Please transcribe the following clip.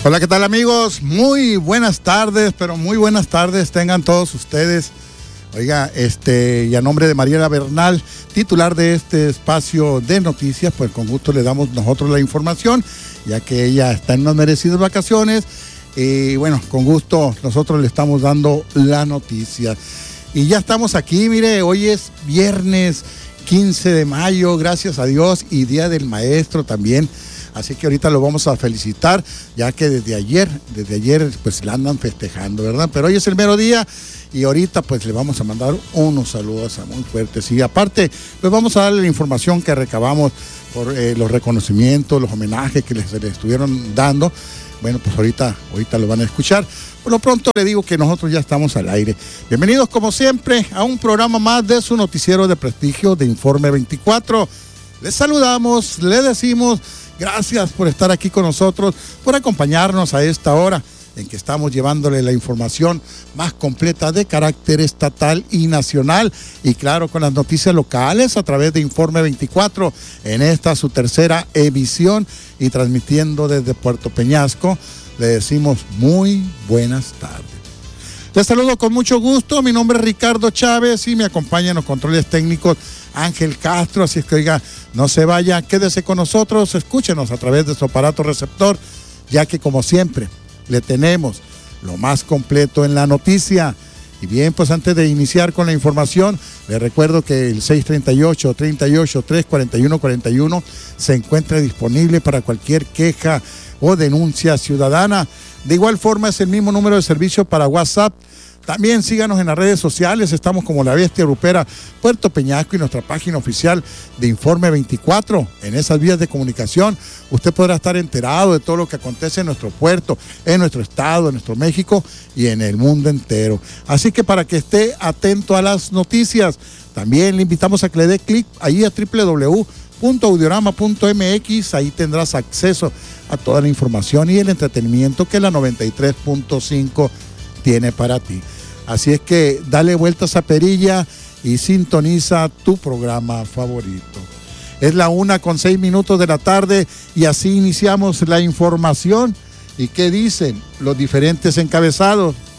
Hola, ¿qué tal, amigos? Muy buenas tardes, pero muy buenas tardes tengan todos ustedes. Oiga, y a nombre de Mariela Bernal, titular de este espacio de noticias, pues con gusto le damos nosotros la información, ya que ella está en unas merecidas vacaciones. Y bueno, con gusto nosotros le estamos dando la noticia. Y ya estamos aquí, mire, hoy es viernes 15 de mayo, gracias a Dios, y Día del Maestro también. Así que ahorita lo vamos a felicitar, ya que desde ayer pues la andan festejando, ¿verdad? Pero hoy es el mero día y ahorita pues le vamos a mandar unos saludos muy fuertes. Y aparte, pues vamos a darle la información que recabamos por los reconocimientos, los homenajes que les estuvieron dando. Bueno, pues ahorita lo van a escuchar. Por lo pronto le digo que nosotros ya estamos al aire. Bienvenidos como siempre a un programa más de su noticiero de prestigio de Informe 24. Les saludamos, les decimos gracias por estar aquí con nosotros, por acompañarnos a esta hora en que estamos llevándole la información más completa de carácter estatal y nacional, y claro, con las noticias locales a través de Informe 24 en esta su tercera emisión, y transmitiendo desde Puerto Peñasco. Le decimos muy buenas tardes. Les saludo con mucho gusto, mi nombre es Ricardo Chávez y me acompaña en los controles técnicos Ángel Castro, así es que oiga, no se vaya, quédese con nosotros, escúchenos a través de su aparato receptor, ya que como siempre le tenemos lo más completo en la noticia. Y bien, pues antes de iniciar con la información, les recuerdo que el 638-341-41 se encuentra disponible para cualquier queja o denuncia ciudadana. De igual forma es el mismo número de servicio para WhatsApp. También síganos en las redes sociales, estamos como La Bestia Grupera Puerto Peñasco y nuestra página oficial de Informe 24. En esas vías de comunicación usted podrá estar enterado de todo lo que acontece en nuestro puerto, en nuestro estado, en nuestro México y en el mundo entero. Así que para que esté atento a las noticias, también le invitamos a que le dé clic ahí a www.audiorama.mx, ahí tendrás acceso a toda la información y el entretenimiento que la 93.5 tiene para ti. Así es que dale vuelta a esa perilla y sintoniza tu programa favorito. Es la 1:06 de la tarde y así iniciamos la información. ¿Y qué dicen los diferentes encabezados?